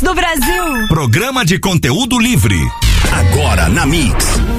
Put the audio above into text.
do Brasil. Programa de conteúdo livre. Agora na Mix.